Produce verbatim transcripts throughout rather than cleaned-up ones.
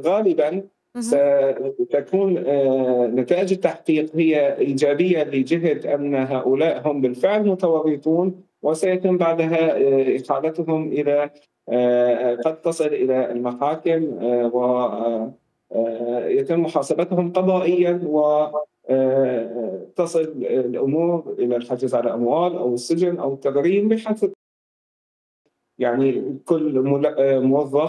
غالبًا اهم. ستكون آآ نتائج التحقيق هي إيجابية لجهة أن هؤلاء هم بالفعل متورطون، وسيتم بعدها آآ إحالتهم إلى آآ قد تصل إلى المحاكم آآ و آآ يتم محاسبتهم قضائيًا و آآ تصل الأمور إلى الحجز على أموال أو السجن أو التغريم بحسب يعني كل مل آآ موظف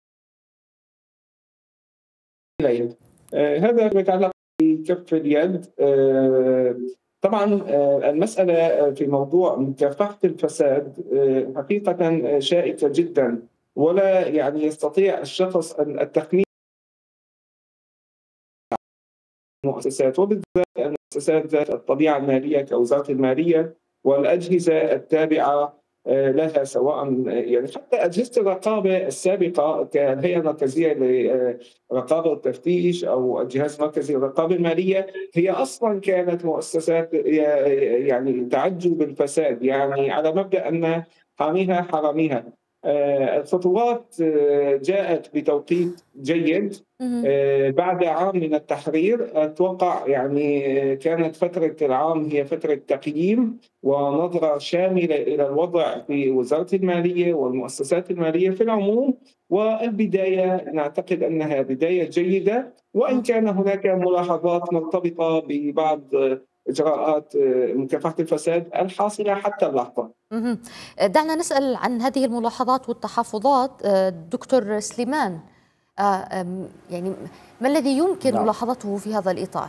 آآ هذا فيما يتعلق بكَف اليد. آآ طبعًا آآ المسألة في موضوع مكافحة الفساد آآ حقيقةً شائكة جدًا، ولا يعني يستطيع الشخص ال التخمين المؤسسات، وبالذات المؤسسات ذات الطبيعة المالية كوزارة المالية والأجهزة التابعة آآ لها، سواء يعني حتى أجهزة الرقابة السابقة كالهيئة المركزية للرقابة والتفتيش أو الجهاز المركزي للرقابة المالية، هي أصلًا كانت مؤسسات ي يعني تعج بالفساد، يعني على مبدأ أن حاميها حراميها. آآ الخطوات جاءت بتوقيت جيد اهم. آآ بعد عام من التحرير. أتوقع يعني كانت فترة العام هي فترة تقييم ونظرة شاملة إلى الوضع في وزارة المالية والمؤسسات المالية في العموم، والبداية نعتقد أنها بداية جيدة، وإن آه. كان هناك ملاحظات مرتبطة ببعض إجراءات مكافحة الفساد الحاصلة حتى اللحظة. اهم. دعنا نسأل عن هذه الملاحظات والتحفظات آآ دكتور سليمان. آآ آمم يعني ما الذي يمكن نعم. ملاحظته في هذا الإطار؟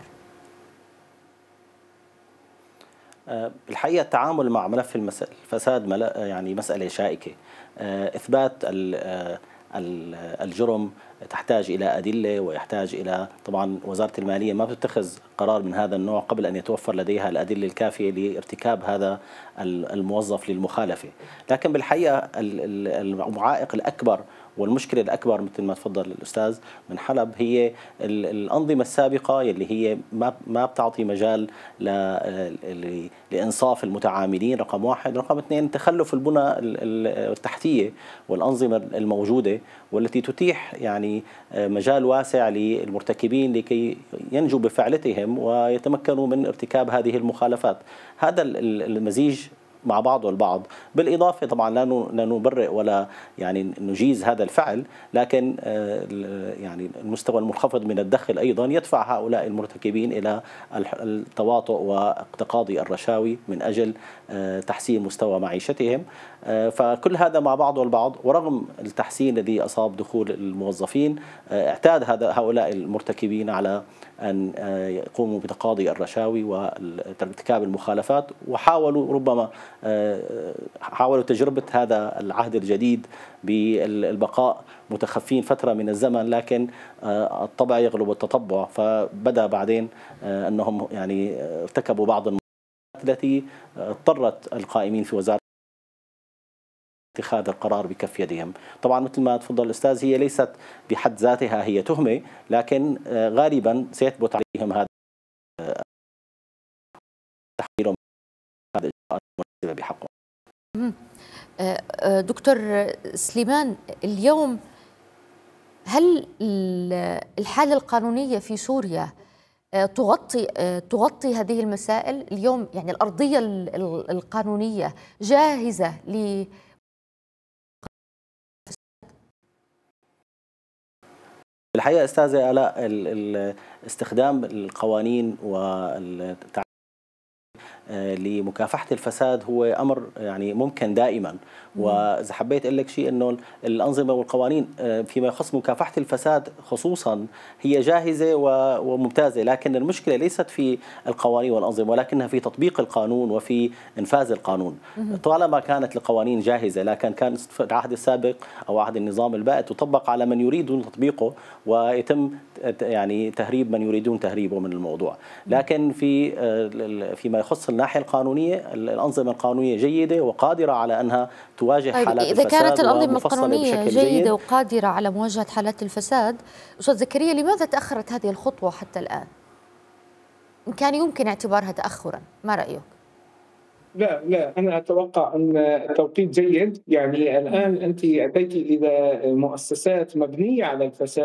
آآ الحقيقة التعامل مع ملف المس الفساد مل يعني مسألة شائكة. آآ إثبات ال ال الجرم تحتاج إلى أدلة، ويحتاج إلى طبعًا وزارة المالية ما بتتخذ قرار من هذا النوع قبل أن يتوفر لديها الأدلة الكافية لارتكاب هذا ال الموظف للمخالفة. لكن بالحقيقة ال ال المعائق الأكبر والمشكلة الأكبر مثل ما تفضل الأستاذ من حلب هي ال الأنظمة السابقة يلي هي ما ما بتعطي مجال ل ل لإنصاف المتعاملين، رقم واحد، رقم اثنين تخلف البنى ال ال التحتية والأنظمة الموجودة، والتي تتيح يعني مجال واسع للمرتكبين لكي ينجوا بفعلتهم ويتمكنوا من ارتكاب هذه المخالفات. هذا المزيج مع بعضه البعض، بالإضافة طبعا لا لا نبرئ ولا يعني نجيز هذا الفعل، لكن يعني المستوى المنخفض من الدخل أيضا يدفع هؤلاء المرتكبين إلى التواطؤ وتقاضي الرشاوي من أجل تحسين مستوى معيشتهم. فكل هذا مع بعضه البعض، ورغم التحسين الذي أصاب دخول الموظفين، اعتاد هذا هؤلاء المرتكبين على أن يقوموا بتقاضي الرشاوي وارتكاب المخالفات، وحاولوا ربما حاولوا تجربة هذا العهد الجديد بالبقاء متخفين فترة من الزمن، لكن الطبع يغلب التطبع، فبدأ بعدين أنهم يعني ارتكبوا بعض المخالفات التي اضطرت القائمين في وزارة اتخاذ القرار بكف يدهم. طبعا مثل ما تفضل الأستاذ، هي ليست بحد ذاتها هي تهمة، لكن غالبا سيثبت عليهم هذا تحويلهم هذا الإجراءات المناسبة بحقهم. دكتور سليمان، اليوم هل الحالة القانونية في سوريا تغطي تغطي هذه المسائل اليوم؟ يعني الأرضية القانونية جاهزة ل الحقيقة أستاذة آلاء، استخدام القوانين والتع لمكافحة الفساد هو أمر يعني ممكن دائما، وإذا حبيت أقول لك شيء إنه الأنظمة والقوانين فيما يخص مكافحة الفساد خصوصا هي جاهزة وممتازة، لكن المشكلة ليست في القوانين والأنظمة ولكنها في تطبيق القانون وفي إنفاذ القانون. طالما كانت القوانين جاهزة، لكن كان في العهد السابق أو عهد النظام البائد تطبق على من يريدون تطبيقه، ويتم يعني تهريب من يريدون تهريبه من الموضوع. لكن في فيما يخص الناحية القانونية، الأنظمة القانونية جيدة وقادرة على أنها تواجه طيب حالات إذا الفساد، كانت الأنظمة ومفصلة القانونية بشكل جيدة جيد وقادرة على مواجهة حالات الفساد، أستاذ زكريا لماذا تأخرت هذه الخطوة حتى الآن؟ إن كان يمكن اعتبارها تأخرا، ما رأيك؟ لا لا أنا أتوقع أن التوقيت جيد. يعني الآن أنت أتيتِ إلى مؤسسات مبنية على الفساد